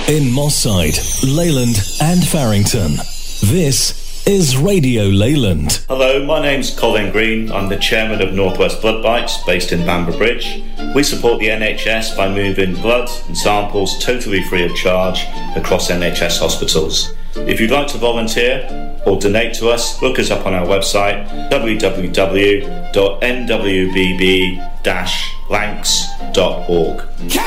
in Moss Side, Leyland and Farrington. This is Radio Leyland. Hello, my name's Colin Green. I'm the chairman of Northwest Blood Banks based in Bamber Bridge. We support the NHS by moving blood and samples totally free of charge across NHS hospitals. If you'd like to volunteer or donate to us, look us up on our website www.nwbb-lancs.org.